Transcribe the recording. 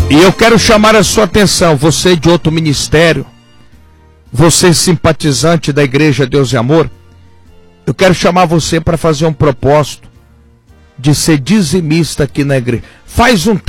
E eu quero chamar a sua atenção, você de outro ministério, você simpatizante da Igreja Deus e Amor, eu quero chamar você para fazer um propósito de ser dizimista aqui na igreja. Faz um